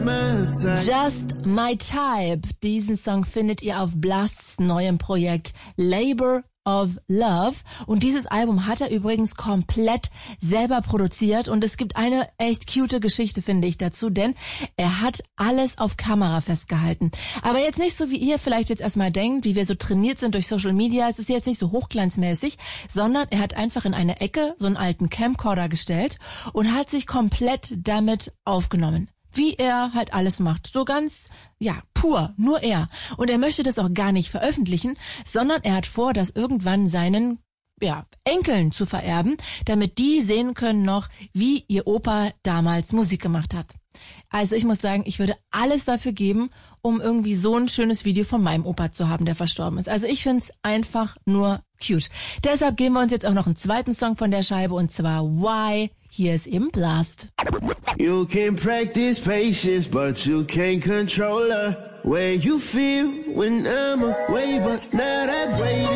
Just My Type. Diesen Song findet ihr auf Blasts neuem Projekt Labor of Love. Und dieses Album hat er übrigens komplett selber produziert. Und es gibt eine echt cute Geschichte, finde ich, dazu. Denn er hat alles auf Kamera festgehalten. Aber jetzt nicht so, wie ihr vielleicht jetzt erstmal denkt, wie wir so trainiert sind durch Social Media. Es ist jetzt nicht so hochglanzmäßig, sondern er hat einfach in eine Ecke so einen alten Camcorder gestellt und hat sich komplett damit aufgenommen. Wie er halt alles macht. So ganz, ja, pur, nur er. Und er möchte das auch gar nicht veröffentlichen, sondern er hat vor, das irgendwann seinen, ja, Enkeln zu vererben, damit die sehen können noch, wie ihr Opa damals Musik gemacht hat. Also ich muss sagen, ich würde alles dafür geben, um irgendwie so ein schönes Video von meinem Opa zu haben, der verstorben ist. Also ich find's einfach nur cute. Deshalb geben wir uns jetzt auch noch einen zweiten Song von der Scheibe, und zwar Why. Hier ist eben Blast. You can practice patience, but you can't control her. Where you feel when I'm away, but not that way.